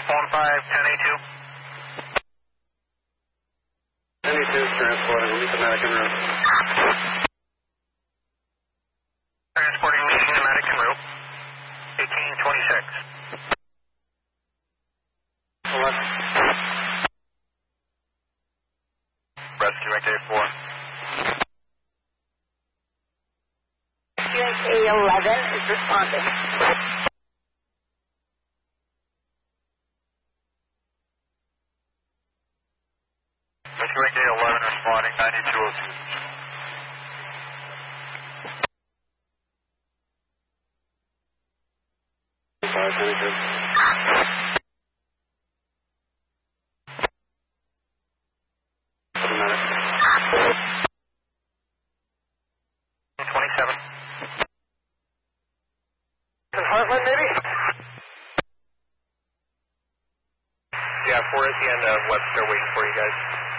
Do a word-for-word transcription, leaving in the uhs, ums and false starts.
phone five, ten A two. ten A two is transporting, we'll meet the medic en route. Transporting, meeting the medic en route. eighteen twenty-six. Select. Rescue X A four. Rescue X A eleven is responding. Rescue X A eleven responding, ninety-two oh two. five, ten A two. twenty-seven. Is Heartland maybe? Yeah, four at the end of Webster waiting for you guys.